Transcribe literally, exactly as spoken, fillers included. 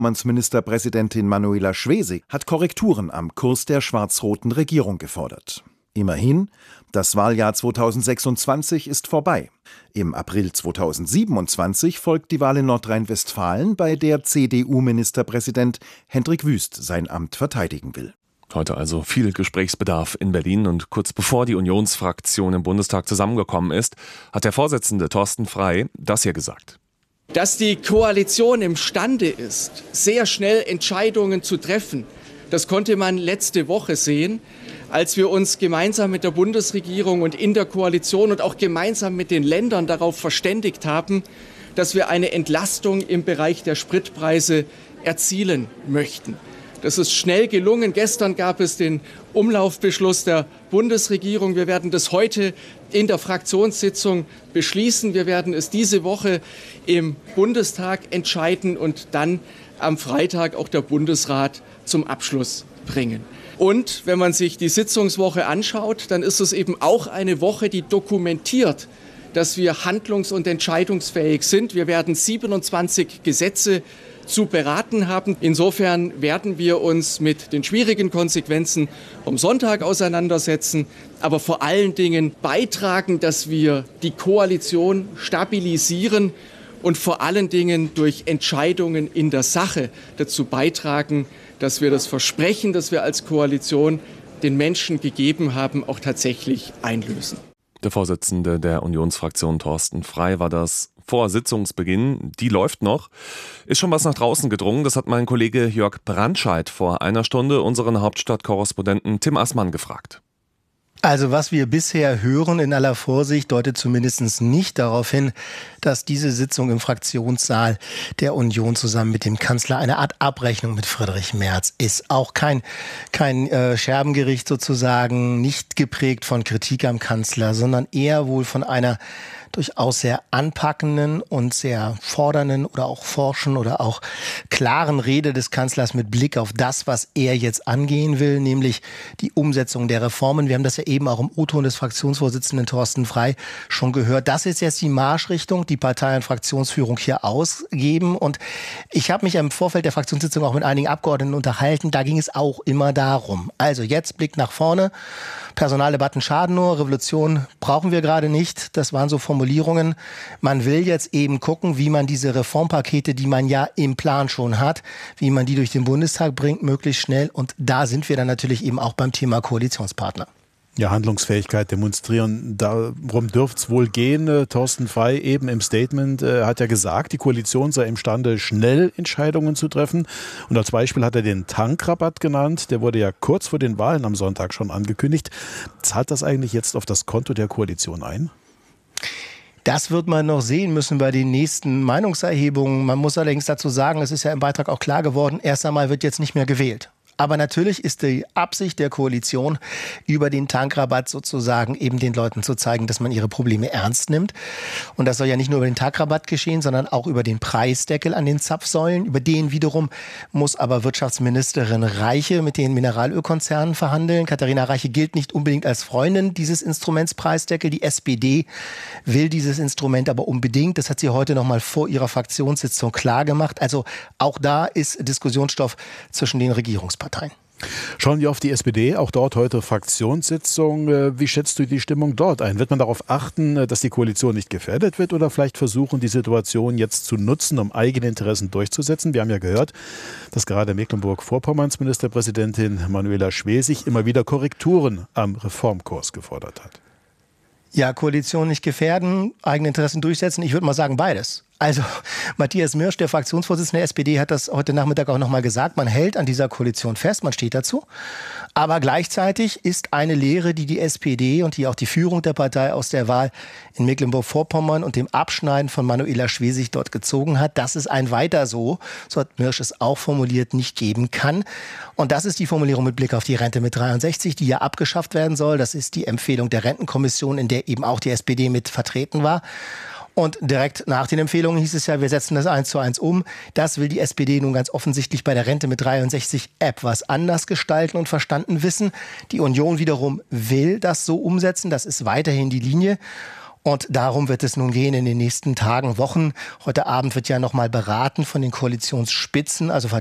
Ministerpräsidentin Manuela Schwesig hat Korrekturen am Kurs der schwarz-roten Regierung gefordert. Immerhin, das Wahljahr zweitausendsechsundzwanzig ist vorbei. Im April zweitausendsiebenundzwanzig folgt die Wahl in Nordrhein-Westfalen, bei der C D U-Ministerpräsident Hendrik Wüst sein Amt verteidigen will. Heute also viel Gesprächsbedarf in Berlin, und kurz bevor die Unionsfraktion im Bundestag zusammengekommen ist, hat der Vorsitzende Thorsten Frey das hier gesagt. Dass die Koalition imstande ist, sehr schnell Entscheidungen zu treffen, das konnte man letzte Woche sehen, als wir uns gemeinsam mit der Bundesregierung und in der Koalition und auch gemeinsam mit den Ländern darauf verständigt haben, dass wir eine Entlastung im Bereich der Spritpreise erzielen möchten. Das ist schnell gelungen. Gestern gab es den Umlaufbeschluss der Bundesregierung. Wir werden das heute in der Fraktionssitzung beschließen. Wir werden es diese Woche im Bundestag entscheiden und dann am Freitag auch der Bundesrat zum Abschluss bringen. Und wenn man sich die Sitzungswoche anschaut, dann ist es eben auch eine Woche, die dokumentiert, dass wir handlungs- und entscheidungsfähig sind. Wir werden siebenundzwanzig Gesetze zu beraten haben. Insofern werden wir uns mit den schwierigen Konsequenzen vom Sonntag auseinandersetzen, aber vor allen Dingen beitragen, dass wir die Koalition stabilisieren und vor allen Dingen durch Entscheidungen in der Sache dazu beitragen, dass wir das Versprechen, das wir als Koalition den Menschen gegeben haben, auch tatsächlich einlösen. Der Vorsitzende der Unionsfraktion Thorsten Frey war das vor Sitzungsbeginn. Die läuft noch. Ist schon was nach draußen gedrungen? Das hat mein Kollege Jörg Brandscheid vor einer Stunde unseren Hauptstadtkorrespondenten Tim Assmann gefragt. Also was wir bisher hören, in aller Vorsicht, deutet zumindest nicht darauf hin, dass diese Sitzung im Fraktionssaal der Union zusammen mit dem Kanzler eine Art Abrechnung mit Friedrich Merz ist. Auch kein, kein äh, Scherbengericht sozusagen, nicht geprägt von Kritik am Kanzler, sondern eher wohl von einer durchaus sehr anpackenden und sehr fordernden oder auch forschen oder auch klaren Rede des Kanzlers mit Blick auf das, was er jetzt angehen will, nämlich die Umsetzung der Reformen. Wir haben das ja eben auch im O-Ton des Fraktionsvorsitzenden Thorsten Frey schon gehört. Das ist jetzt die Marschrichtung, die Partei- und Fraktionsführung hier ausgeben. Und ich habe mich im Vorfeld der Fraktionssitzung auch mit einigen Abgeordneten unterhalten. Da ging es auch immer darum. Also jetzt Blick nach vorne. Personaldebatten schaden nur, Revolution brauchen wir gerade nicht. Das waren so Formulierungen. Man will jetzt eben gucken, wie man diese Reformpakete, die man ja im Plan schon hat, wie man die durch den Bundestag bringt, möglichst schnell. Und da sind wir dann natürlich eben auch beim Thema Koalitionspartner. Ja, Handlungsfähigkeit demonstrieren, darum dürfte es wohl gehen. Thorsten Frey eben im Statement äh, hat ja gesagt, die Koalition sei imstande, schnell Entscheidungen zu treffen. Und als Beispiel hat er den Tankrabatt genannt. Der wurde ja kurz vor den Wahlen am Sonntag schon angekündigt. Zahlt das eigentlich jetzt auf das Konto der Koalition ein? Das wird man noch sehen müssen bei den nächsten Meinungserhebungen. Man muss allerdings dazu sagen, es ist ja im Beitrag auch klar geworden, erst einmal wird jetzt nicht mehr gewählt. Aber natürlich ist die Absicht der Koalition, über den Tankrabatt sozusagen eben den Leuten zu zeigen, dass man ihre Probleme ernst nimmt. Und das soll ja nicht nur über den Tankrabatt geschehen, sondern auch über den Preisdeckel an den Zapfsäulen. Über den wiederum muss aber Wirtschaftsministerin Reiche mit den Mineralölkonzernen verhandeln. Katharina Reiche gilt nicht unbedingt als Freundin dieses Instruments Preisdeckel. Die S P D will dieses Instrument aber unbedingt. Das hat sie heute noch mal vor ihrer Fraktionssitzung klar gemacht. Also auch da ist Diskussionsstoff zwischen den Regierungsparteien. Schauen wir auf die S P D, auch dort heute Fraktionssitzung. Wie schätzt du die Stimmung dort ein? Wird man darauf achten, dass die Koalition nicht gefährdet wird, oder vielleicht versuchen, die Situation jetzt zu nutzen, um eigene Interessen durchzusetzen? Wir haben ja gehört, dass gerade Mecklenburg-Vorpommerns Ministerpräsidentin Manuela Schwesig immer wieder Korrekturen am Reformkurs gefordert hat. Ja, Koalition nicht gefährden, eigene Interessen durchsetzen. Ich würde mal sagen, beides. Also Matthias Mirsch, der Fraktionsvorsitzende der S P D, hat das heute Nachmittag auch noch mal gesagt. Man hält an dieser Koalition fest, man steht dazu. Aber gleichzeitig ist eine Lehre, die die S P D und die auch die Führung der Partei aus der Wahl in Mecklenburg-Vorpommern und dem Abschneiden von Manuela Schwesig dort gezogen hat, dass es ein Weiter so, so hat Mirsch es auch formuliert, nicht geben kann. Und das ist die Formulierung mit Blick auf die Rente mit dreiundsechzig, die ja abgeschafft werden soll. Das ist die Empfehlung der Rentenkommission, in der eben auch die S P D mit vertreten war. Und direkt nach den Empfehlungen hieß es ja, wir setzen das eins zu eins um. Das will die S P D nun ganz offensichtlich bei der Rente mit dreiundsechzig etwas anders gestalten und verstanden wissen. Die Union wiederum will das so umsetzen. Das ist weiterhin die Linie. Und darum wird es nun gehen in den nächsten Tagen, Wochen. Heute Abend wird ja nochmal beraten von den Koalitionsspitzen, also